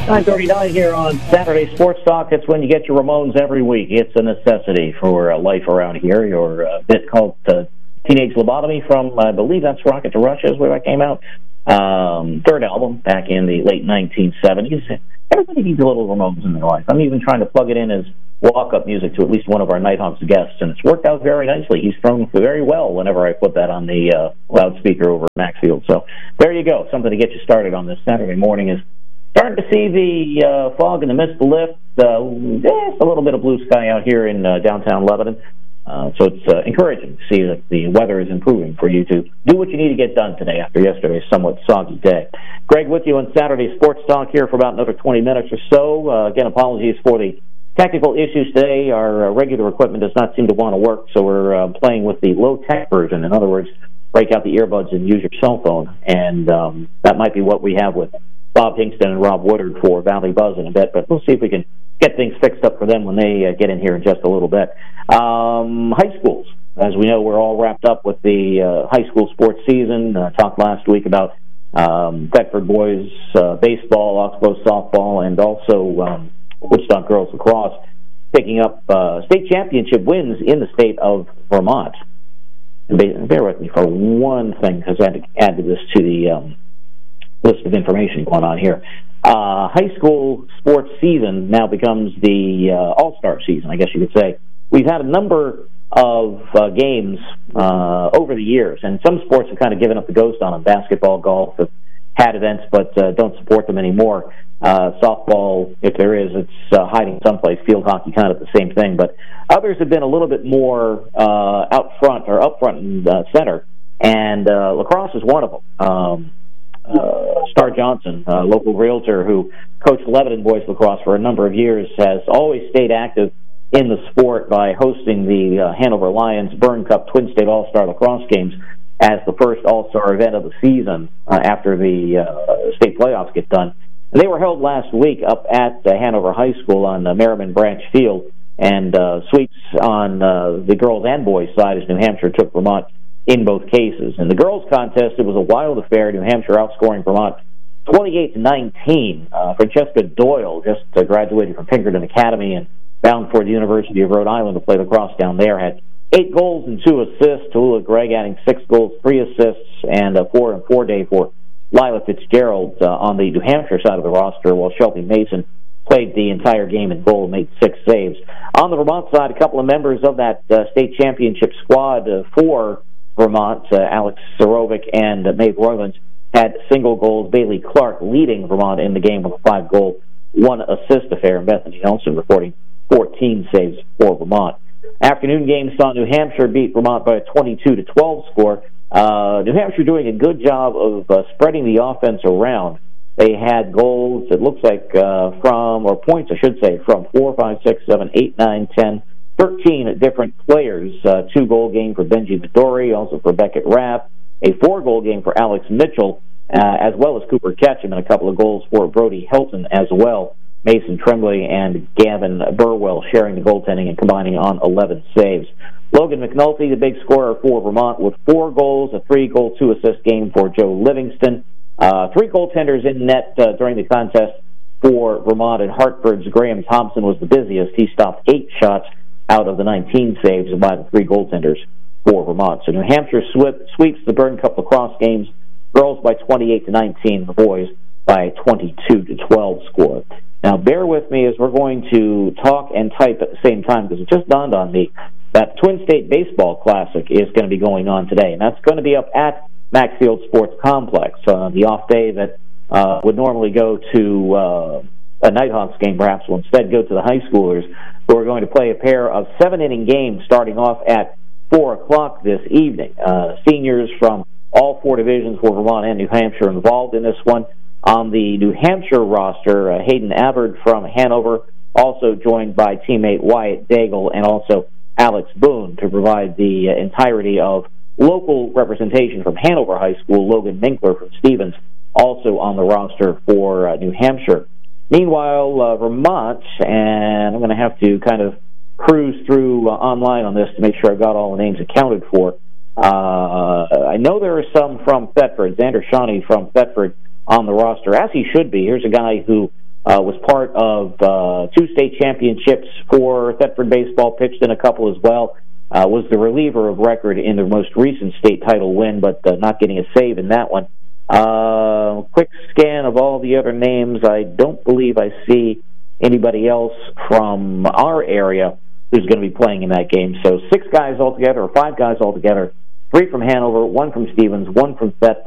9:39 here on Saturday Sports Talk. It's when you get your Ramones every week. It's a necessity for life around here. Your bit called Teenage Lobotomy from, I believe that's Rocket to Russia is where that came out. Third album back in the late 1970s. Everybody needs a little Ramones in their life. I'm even trying to plug it in as walk-up music to at least one of our Nighthawks guests, and it's worked out very nicely. He's thrown very well whenever I put that on the loudspeaker over at Maxfield. So there you go, something to get you started on this Saturday morning. Is starting to see the fog and the mist lift. Just a little bit of blue sky out here in downtown Lebanon. So it's encouraging to see that the weather is improving for you to do what you need to get done today after yesterday's somewhat soggy day. Greg with you on Saturday Sports Talk here for about another 20 minutes or so. Again, apologies for the technical issues today. Our regular equipment does not seem to want to work, so we're playing with the low-tech version. In other words, break out the earbuds and use your cell phone. And that might be what we have with Bob Hingston and Rob Woodard for Valley Buzz in a bit, but we'll see if we can get things fixed up for them when they get in here in just a little bit. High schools. As we know, we're all wrapped up with the high school sports season. Talked last week about Thetford boys baseball, Oxbow softball, and also Woodstock girls lacrosse picking up state championship wins in the state of Vermont. And bear with me for one thing, because I had to add to this to the list of information going on here. High school sports season now becomes the all-star season, I guess you could say. We've had a number of games over the years, and some sports have kind of given up the ghost on them. Basketball, golf have had events, but don't support them anymore. Softball, if there is, it's hiding someplace. Field hockey, kind of the same thing. But others have been a little bit more up front and center, and lacrosse is one of them. Star Johnson, a local realtor who coached Lebanon boys lacrosse for a number of years, has always stayed active in the sport by hosting the Hanover Lions Byrne Cup Twin State All-Star Lacrosse Games as the first All-Star event of the season after the state playoffs get done. And they were held last week up at Hanover High School on Merriman Branch Field, and sweeps on the girls' and boys' side as New Hampshire took Vermont in both cases. In the girls' contest, it was a wild affair. New Hampshire outscoring Vermont 28-19. Francesca Doyle, just graduated from Pinkerton Academy and bound for the University of Rhode Island to play lacrosse down there, had 8 goals and 2 assists. Tallulah Gregg adding 6 goals, 3 assists, and a 4-and-4 day for Lila Fitzgerald on the New Hampshire side of the roster, while Shelby Mason played the entire game in goal and made 6 saves. On the Vermont side, a couple of members of that state championship squad for Vermont, Alex Sorovic and Maeve Roylands, had single goals. Bailey Clark leading Vermont in the game with a 5-goal, 1-assist affair. And Bethany Nelson reporting 14 saves for Vermont. Afternoon game saw New Hampshire beat Vermont by a 22-12 score. New Hampshire doing a good job of spreading the offense around. They had goals, it looks like, points, I should say, from 4, 5, 6, 7, 8, 9, 10, 13 different players. 2-goal game for Benji Midori, also for Beckett Rapp. A 4-goal game for Alex Mitchell, as well as Cooper Ketchum, and a couple of goals for Brody Hilton as well. Mason Tremblay and Gavin Burwell sharing the goaltending and combining on 11 saves. Logan McNulty, the big scorer for Vermont, with 4 goals, a 3-goal, 2-assist game for Joe Livingston. 3 goaltenders in net during the contest for Vermont, and Hartford's Graham Thompson was the busiest. He stopped 8 shots out of the 19 saves by the 3 goaltenders for Vermont. So New Hampshire sweeps the Byrne Cup lacrosse games, girls by 28-19, the boys by 22-12 score. Now, bear with me as we're going to talk and type at the same time, because it just dawned on me that Twin State Baseball Classic is going to be going on today, and that's going to be up at Maxfield Sports Complex. The off day that would normally go to a Nighthawks game perhaps will instead go to the high schoolers, who are going to play a pair of 7-inning games starting off at 4 o'clock this evening. Seniors from all 4 divisions for Vermont and New Hampshire involved in this one. On the New Hampshire roster, Hayden Abbard from Hanover, also joined by teammate Wyatt Daigle and also Alex Boone to provide the entirety of local representation from Hanover High School. Logan Minkler from Stevens also on the roster for New Hampshire. Meanwhile, Vermont, and I'm going to have to kind of cruise through online on this to make sure I've got all the names accounted for. I know there are some from Thetford. Xander Shawnee from Thetford on the roster, as he should be. Here's a guy who was part of 2 state championships for Thetford baseball, pitched in a couple as well. Was the reliever of record in the most recent state title win, but not getting a save in that one. Quick scan of all the other names. I don't believe I see anybody else from our area who's going to be playing in that game. So 6 guys altogether, or 5 guys altogether, 3 from Hanover, 1 from Stevens, 1 from Thetford.